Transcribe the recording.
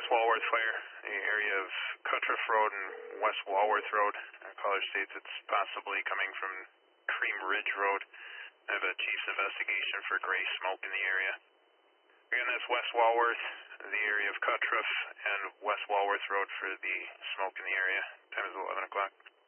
West Walworth fire, the area of Cuttriff Road and West Walworth Road. Caller states it's possibly coming from Cream Ridge Road. I have a chief's investigation for gray smoke in the area. Again, that's West Walworth, the area of Cuttriff, and West Walworth Road for the smoke in the area. Time is 11 o'clock.